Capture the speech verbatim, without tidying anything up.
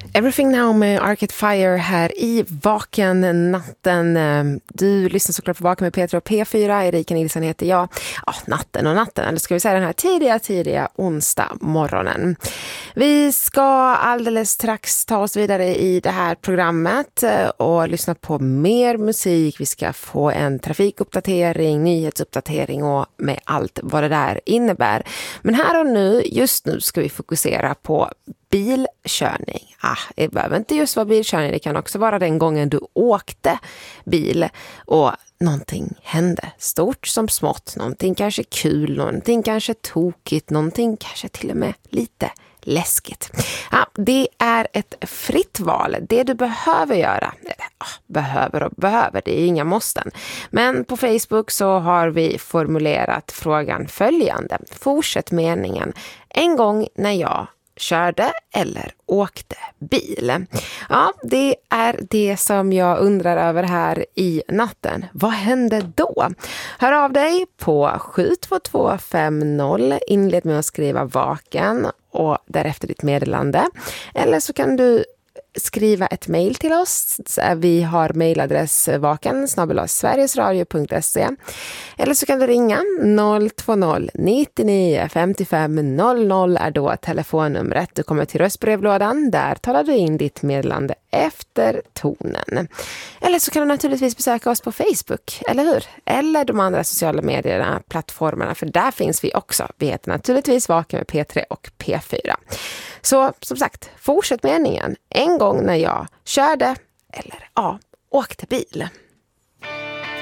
Everything Now med Arcade Fire här i Vaken natten. Du lyssnar såklart på Vaken med Petra och P fyra. Erika Nilsson heter jag. Ja, natten och natten, eller ska vi säga den här tidiga, tidiga onsdag morgonen. Vi ska alldeles strax ta oss vidare i det här programmet och lyssna på mer musik. Vi ska få en trafikuppdatering, nyhetsuppdatering och med allt vad det där innebär. Men här och nu, just nu ska vi fokusera på bilkörning. Ah, det behöver inte just vara bilkörning, det kan också vara den gången du åkte bil och någonting hände, stort som smått, någonting kanske kul, någonting kanske tokigt, någonting kanske till och med lite läskigt. Ja, det är ett fritt val. Det du behöver göra, ah, behöver och behöver, det är inga måsten. Men på Facebook så har vi formulerat frågan följande. Fortsätt meningen. En gång när jag körde eller åkte bil. Ja, det är det som jag undrar över här i natten. Vad hände då? Hör av dig på sju två två fem noll. Inled med att skriva vaken och därefter ditt meddelande. Eller så kan du skriva ett mejl till oss. Vi har mejladress vaken snabel-a sverigesradio punkt se. Eller så kan du ringa noll två noll nio nio fem fem noll noll är då telefonnumret. Du kommer till röstbrevlådan. Där talar du in ditt meddelande efter tonen. Eller så kan du naturligtvis besöka oss på Facebook, eller hur? Eller de andra sociala medierna, plattformarna, för där finns vi också. Vi heter naturligtvis Vaken med P tre och P fyra. Så som sagt, fortsätt meningen. En gång när jag körde eller ja, åkte bil.